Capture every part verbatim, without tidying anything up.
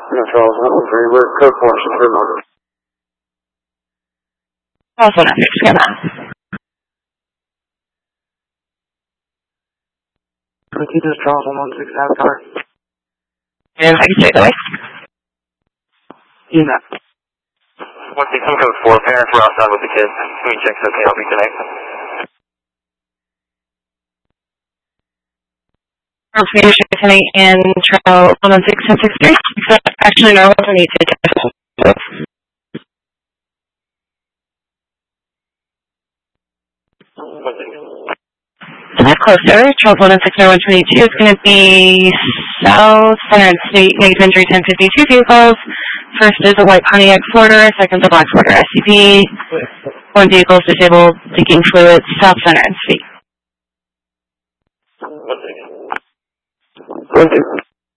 Yeah, Charles, one one three, we're code portion for motor. Charles one oh six, come on. twenty-two, this is Charles one one six, Avatar. And I can take the way. E M A P. one six, I'm code four, parents were outside with the kids. Can we check okay, I'll be connect. Charles Peterson coming in trail one one six ten six three. Actually, no, I need to. That closer, Charles one six nine one twenty-two is going to be South Center and State, negative injury ten fifty-two vehicles. First is a white Pontiac Forder, second is a black Forder S U V. One vehicle is disabled, leaking fluid, South Center and State. One two.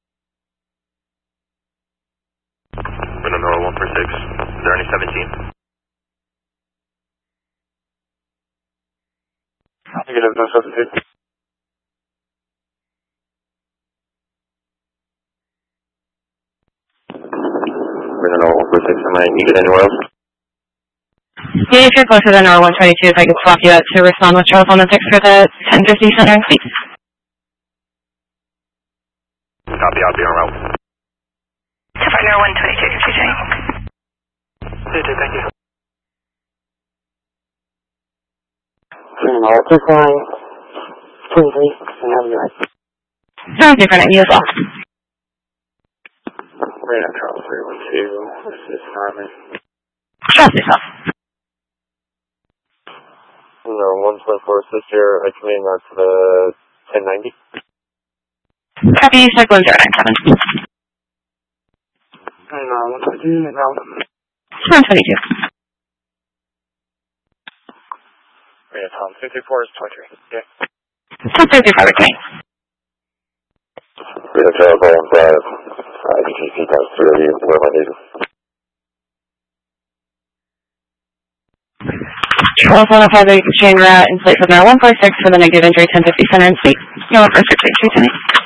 Renamora one four six, is there any seventeen? Negative, no substitute. Renamora one four six, am I needed anywhere else? Yeah, if you're closer than R one twenty-two, if I could swap you out to respond with Charles one oh six for the ten fifty Center and State. Copy, I'll be en route. Partner one twenty-two, fifty two. Thank you. Renamora two flying, twenty-three, and have you right. Sounds different at you as well. Radar Charles three one two, this is Harmon. Trust yourself. No, one point four sister, I come in uh, to the ten ninety. Copy, circle zero nine seven. And uh, one twenty-two, and now. one twenty-two. Radar Tom, two two four is twenty-three, yeah. two three four with me. Radar Charles one five, I D G C times three of you, where am I needed? Charles one oh five, exchange route in place with our one four six for the negative injury ten fifty Center and State. No one four six eight three ten eight.